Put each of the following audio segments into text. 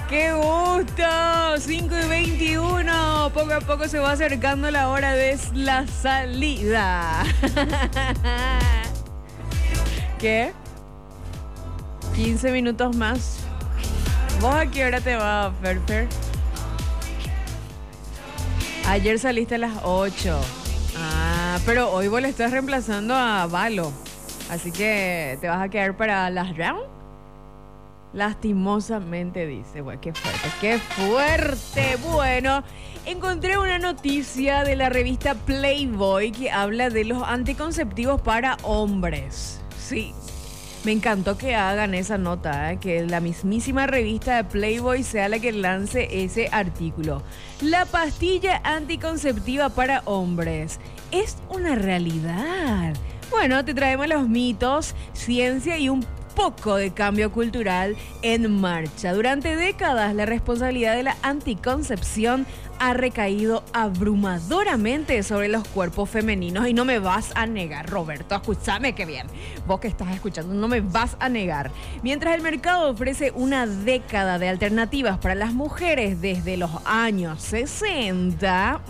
¡Qué gusto! 5:21. Poco a poco se va acercando la hora de la salida. ¿Qué? 15 minutos más. ¿Vos a qué hora te vas, Ferfer? Ayer saliste a las 8. Ah, pero hoy vos le estás reemplazando a Valo. Así que te vas a quedar para las round. Lastimosamente dice, bueno, qué fuerte, qué fuerte. Bueno, encontré una noticia de la revista Playboy que habla de los anticonceptivos para hombres. Sí, me encantó que hagan esa nota, que la mismísima revista de Playboy sea la que lance ese artículo. La pastilla anticonceptiva para hombres es una realidad. Bueno, te traemos los mitos, ciencia y un poco de cambio cultural en marcha. Durante décadas, la responsabilidad de la anticoncepción ha recaído abrumadoramente sobre los cuerpos femeninos. Y no me vas a negar, Roberto, escúchame que bien. Vos que estás escuchando, no me vas a negar. Mientras el mercado ofrece una década de alternativas para las mujeres desde los años 60,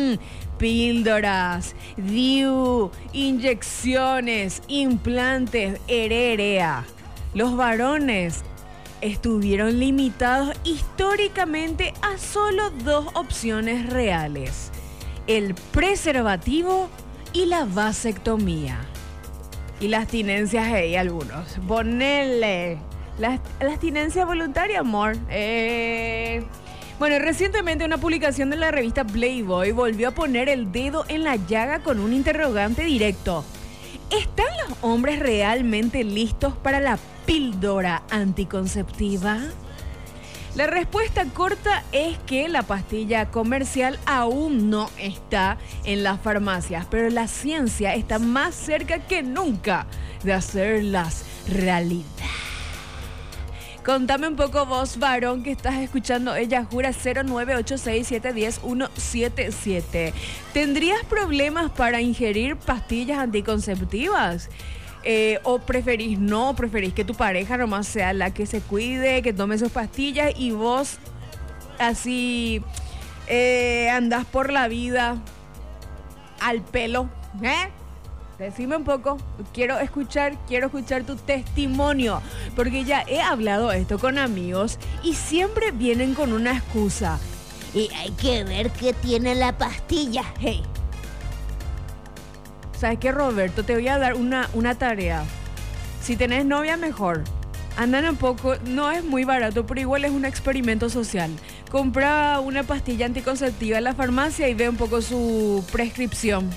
píldoras, DIU, inyecciones, implantes, hererea. Los varones estuvieron limitados históricamente a solo dos opciones reales: el preservativo y la vasectomía. Y la abstinencia, hey, algunos. Ponele. La abstinencia voluntaria, amor. Bueno, recientemente una publicación de la revista Playboy volvió a poner el dedo en la llaga con un interrogante directo. ¿Están los hombres realmente listos para la píldora anticonceptiva? La respuesta corta es que la pastilla comercial aún no está en las farmacias, pero la ciencia está más cerca que nunca de hacerlas realidad. Contame un poco vos, varón, que estás escuchando Ella Jura 0986710177. ¿Tendrías problemas para ingerir pastillas anticonceptivas? ¿O preferís no? ¿Preferís que tu pareja nomás sea la que se cuide, que tome sus pastillas y vos así andás por la vida al pelo? Decime un poco, quiero escuchar tu testimonio, porque ya he hablado esto con amigos y siempre vienen con una excusa. Y hay que ver qué tiene la pastilla. Hey, ¿sabes qué, Roberto? Te voy a dar una tarea. Si tenés novia, mejor. Andan un poco, no es muy barato, pero igual es un experimento social. Compra una pastilla anticonceptiva en la farmacia y ve un poco su prescripción.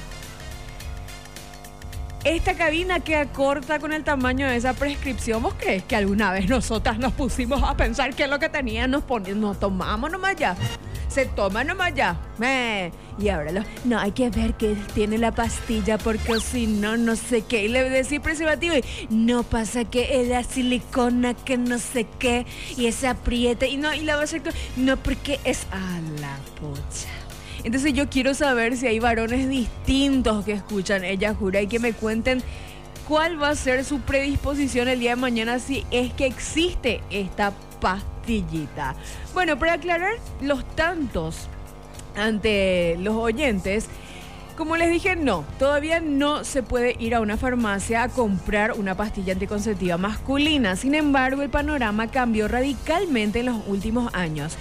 Esta cabina queda corta con el tamaño de esa prescripción. ¿Vos crees que alguna vez nosotras nos pusimos a pensar qué es lo que tenía? Nos tomamos nomás ya. Se toma nomás ya. Y ahora no, hay que ver qué tiene la pastilla, porque si no, no sé qué. Y le decís preservativo y no pasa que es la silicona, que no sé qué. Y ese apriete. Y la vasectomía. No, porque es a la pucha. Entonces yo quiero saber si hay varones distintos que escuchan Ella Jura y que me cuenten cuál va a ser su predisposición el día de mañana si es que existe esta pastillita. Bueno, para aclarar los tantos ante los oyentes, como les dije, no, todavía no se puede ir a una farmacia a comprar una pastilla anticonceptiva masculina. Sin embargo, el panorama cambió radicalmente en los últimos años.